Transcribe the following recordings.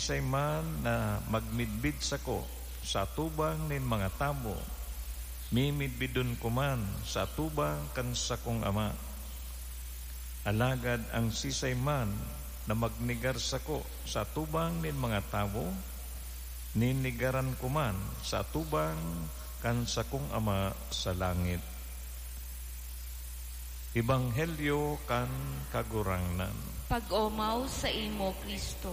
say man na magmidbid sako sa tubang nin mga tamo, mimidbidon ko man sa tubang kan sakong ama. Alagad ang sisay man na magnigar sako sa tubang nin mga tao, ninigaran ko man sa tubang kan sakong ama sa langit. Ebanghelyo kan kagurangnan. Pag-omaw sa imo, Kristo.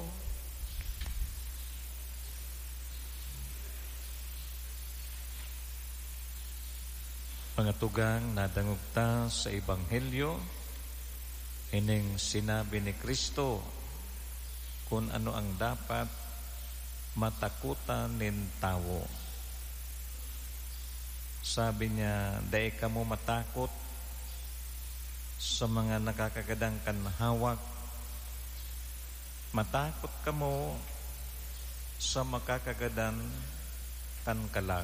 Pangatugang nadangugta sa Ebanghelyo, ining sinabi ni Kristo kung ano ang dapat matakutan nin tao. Sabi niya, dahil ka mo matakot sa mga nakakagadang kanhawak, matakot ka mo sa makakagadan kankalag.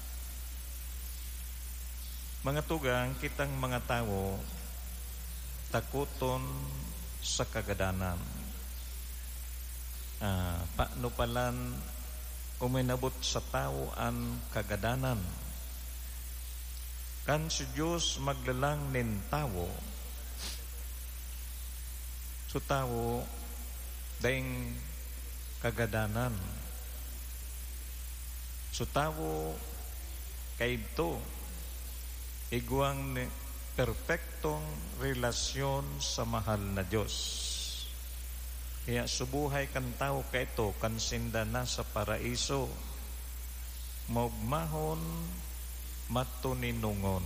Mga tugang, kitang mga tao takuton sa kagadanan. Paano palan uminabot sa tao ang kagadanan? Kan si Diyos maglalang nin tao, so tao daing kagadanan. So tao kaibto iguang perfectong relasyon sa mahal na Diyos. Kaya subuhay kan tao kaito kan sinda na sa paraiso, maugmahon matuninungon.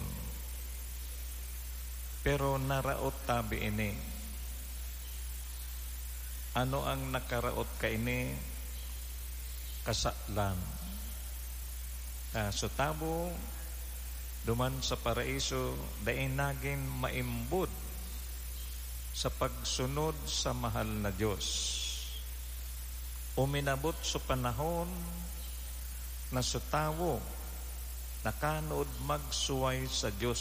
Pero naraot tabi ini. Ano ang nakaraot ka ini? Kasaklan. So tabo duman sa paraiso, dahil naging maimbod sa pagsunod sa mahal na Diyos. Uminabot sa panahon na sa tao nakanood magsuway sa Diyos.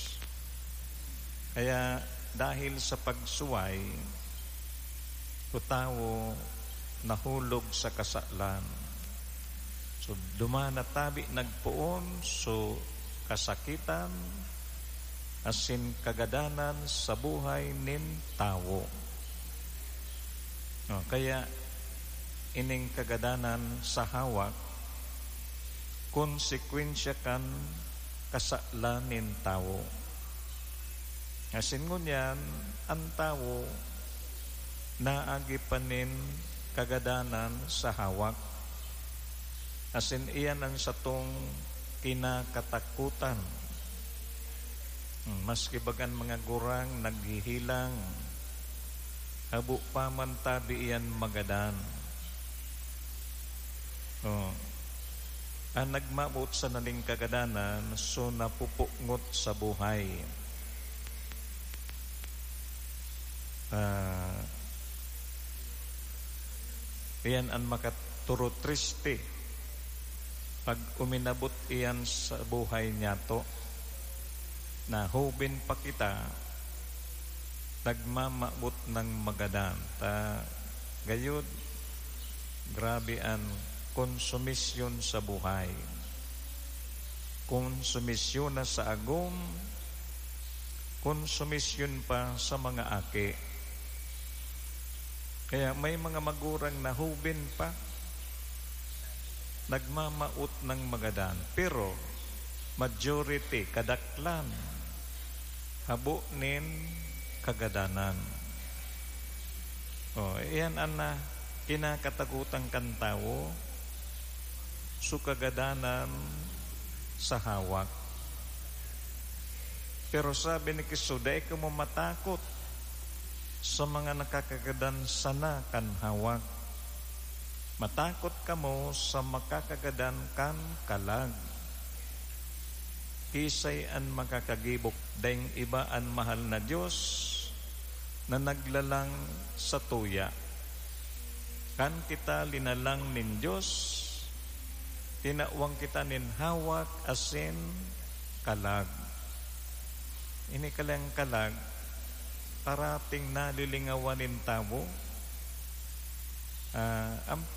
Kaya dahil sa pagsuway, sa tao nahulog sa kasaklan. So dumanatabi nagpuon so kasakitan asin kagadanan sa buhay nin tao. Kaya ining kagadanan sa hawak konsekwensya kan kasaklan nin tao. Asin ngunyan ang tao naagipanin kagadanan sa hawak. Asin iyan ang satong kinakatakutan. Maski bagan mga gurang naghihilang, habo pa man tabi iyan magadan. Ang nagmabot sa naling kagadanan, so napupungot sa buhay. Iyan ang makaturo triste pag uminabot iyan sa buhay niya to, na hubin pa kita nagmamabot ng magadan. Gayud grabe ang konsumisyon sa buhay. Konsumisyon na sa agom, konsumisyon pa sa mga aki. Kaya may mga magurang na hubin pa nagmamaot ng magadan, pero majority kadaklan habo nin kagadanan. Iyan ang kinakatakutan kan tao su kagadanan sa hawak. Pero sabi ni Kristo, dahil ka mo matakot sa mga nakakagadan sana kan hawak. Matakot ka mo sa makakagadan kan kalag. Isay an makakagibok dahil iba ang mahal na Diyos na naglalang sa tuya. Kan kita linalang nin Diyos, tinawang kita nin hawak asin kalag. Ini kalang kalag, parating nalilingawan nin tao.